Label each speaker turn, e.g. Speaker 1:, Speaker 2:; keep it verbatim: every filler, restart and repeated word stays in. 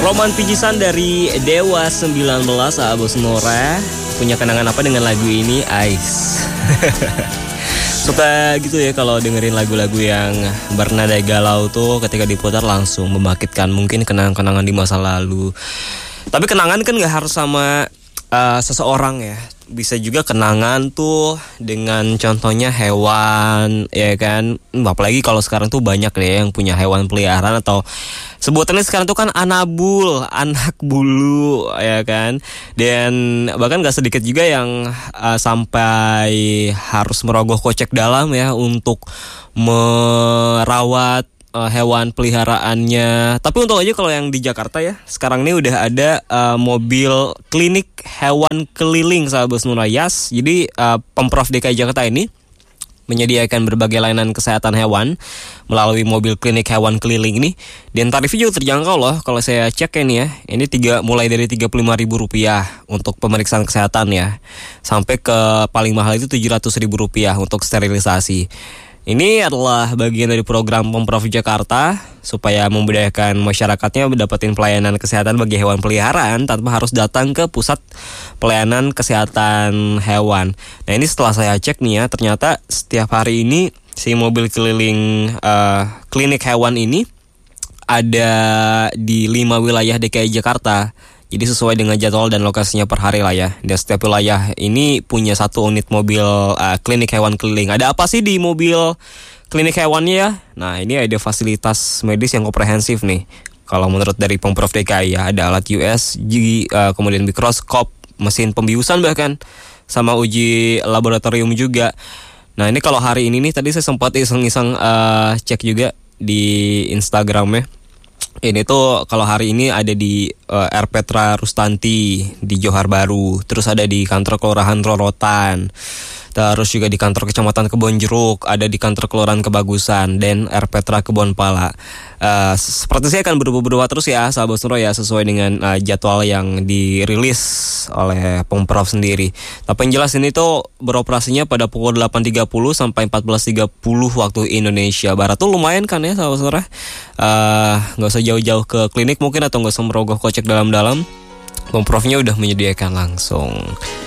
Speaker 1: Roman Pijisan dari Dewa sembilan belas, Abu Nora. Punya kenangan apa dengan lagu ini, Ais? Suka gitu ya kalau dengerin lagu-lagu yang bernada galau tuh, ketika diputar langsung membangkitkan mungkin kenangan-kenangan di masa lalu. Tapi kenangan kan gak harus sama uh, seseorang ya. Bisa juga kenangan tuh dengan contohnya hewan, ya kan. Apalagi kalau sekarang tuh banyak deh yang punya hewan peliharaan, atau sebutannya sekarang tuh kan anabul, anak bulu, ya kan. Dan bahkan gak sedikit juga yang uh, sampai harus merogoh kocek dalam ya untuk merawat Uh, hewan peliharaannya. Tapi untuk aja kalau yang di Jakarta ya, sekarang ini udah ada uh, mobil klinik hewan keliling, sahabat Nurayas. Jadi uh, Pemprov D K I Jakarta ini menyediakan berbagai layanan kesehatan hewan melalui mobil klinik hewan keliling ini. Dan tarifnya juga terjangkau loh. Kalau saya cek ini ya, ini tiga, mulai dari tiga puluh lima ribu rupiah untuk pemeriksaan kesehatan ya, sampai ke paling mahal itu tujuh ratus ribu rupiah untuk sterilisasi. Ini adalah bagian dari program Pemprov Jakarta supaya membudayakan masyarakatnya mendapatkan pelayanan kesehatan bagi hewan peliharaan tanpa harus datang ke pusat pelayanan kesehatan hewan. Nah, ini setelah saya cek nih ya, ternyata setiap hari ini si mobil keliling uh, klinik hewan ini ada di lima wilayah D K I Jakarta. Jadi sesuai dengan jadwal dan lokasinya per hari lah ya. Dan setiap wilayah ini punya satu unit mobil uh, klinik hewan keliling. Ada apa sih di mobil klinik hewannya ya? Nah, ini ada fasilitas medis yang komprehensif nih. Kalau menurut dari Pemprov D K I ya, ada alat U S G, uh, kemudian mikroskop, mesin pembiusan bahkan, sama uji laboratorium juga. Nah, ini kalau hari ini nih, tadi saya sempat iseng-iseng uh, cek juga di Instagramnya. Ini tuh kalau hari ini ada di uh, R. Petra Rustanti di Johar Baru, terus ada di kantor Kelurahan Rorotan, terus juga di kantor Kecamatan Kebon Jeruk, ada di kantor Kelurahan Kebagusan, dan R. Petra Kebon Pala. Uh, seperti saya akan berubah-ubah terus ya, sahabat Suro ya, sesuai dengan uh, jadwal yang dirilis oleh Pemprov sendiri. Tapi yang jelas ini tuh beroperasinya pada pukul delapan tiga puluh sampai empat belas tiga puluh waktu Indonesia Barat. Tuh lumayan kan ya, sahabat Suro. Uh, gak usah jauh-jauh ke klinik mungkin, atau gak usah merogoh kocek dalam-dalam. Pemprovnya udah menyediakan langsung.